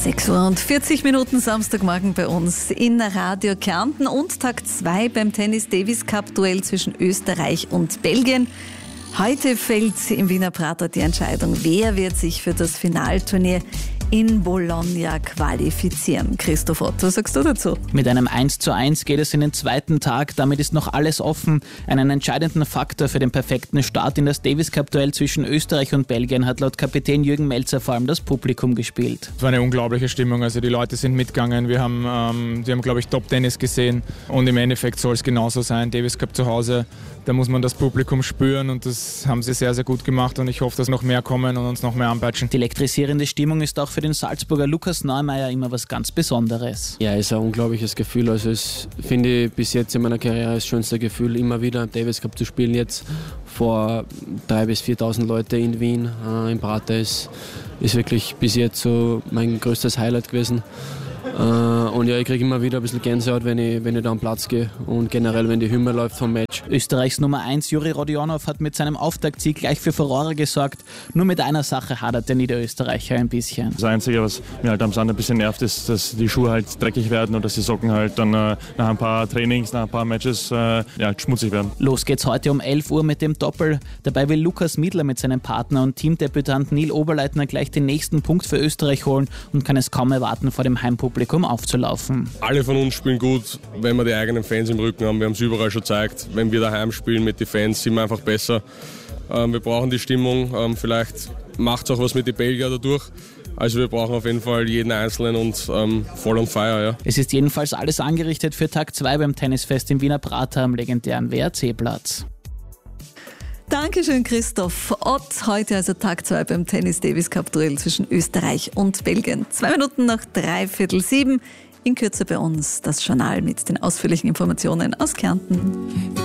6:40 Samstagmorgen bei uns in Radio Kärnten und Tag 2 beim Tennis Davis Cup Duell zwischen Österreich und Belgien. Heute fällt im Wiener Prater die Entscheidung, wer wird sich für das Finalturnier in Bologna qualifizieren. Christoph Ott, was sagst du dazu? Mit einem 1:1 geht es in den zweiten Tag. Damit ist noch alles offen. Einen entscheidenden Faktor für den perfekten Start in das Davis Cup Duell zwischen Österreich und Belgien hat laut Kapitän Jürgen Melzer vor allem das Publikum gespielt. Es war eine unglaubliche Stimmung. Also die Leute sind mitgegangen. Wir haben, glaube ich, Top-Tennis gesehen. Und im Endeffekt soll es genauso sein. Davis Cup zu Hause, da muss man das Publikum spüren. Und das haben sie sehr, sehr gut gemacht. Und ich hoffe, dass noch mehr kommen und uns noch mehr anpeitschen. Die elektrisierende Stimmung ist auch für den Salzburger Lukas Neumeier immer was ganz Besonderes. Ja, es ist ein unglaubliches Gefühl. Also es finde ich bis jetzt in meiner Karriere das schönste Gefühl, immer wieder Davis Cup zu spielen. Jetzt vor 3.000 bis 4.000 Leute in Wien, im Prater ist wirklich bis jetzt so mein größtes Highlight gewesen. Und ja, ich kriege immer wieder ein bisschen Gänsehaut, wenn ich da am Platz gehe und generell, wenn die Hymne läuft vom Match. Österreichs Nummer 1 Juri Rodionov hat mit seinem Auftaktsieg gleich für Furore gesorgt. Nur mit einer Sache hadert der Niederösterreicher ein bisschen. Das Einzige, was mir halt am Sand ein bisschen nervt, ist, dass die Schuhe halt dreckig werden und dass die Socken halt dann nach ein paar Trainings, nach ein paar Matches schmutzig werden. Los geht's heute um 11 Uhr mit dem Doppel. Dabei will Lukas Miedler mit seinem Partner und Teamdebütant Neil Oberleitner gleich den nächsten Punkt für Österreich holen und kann es kaum erwarten, vor dem Heimpublikum aufzulaufen. Alle von uns spielen gut, wenn wir die eigenen Fans im Rücken haben. Wir haben es überall schon gezeigt. Wenn wir daheim spielen mit den Fans, sind wir einfach besser. Wir brauchen die Stimmung. Vielleicht macht es auch was mit den Belgier dadurch. Also wir brauchen auf jeden Fall jeden Einzelnen und voll on fire. Ja. Es ist jedenfalls alles angerichtet für Tag 2 beim Tennisfest im Wiener Prater am legendären WRC-Platz. Dankeschön, Christoph Ott. Heute also Tag 2 beim Tennis Davis Cup Duell zwischen Österreich und Belgien. 6:45. In Kürze bei uns das Journal mit den ausführlichen Informationen aus Kärnten.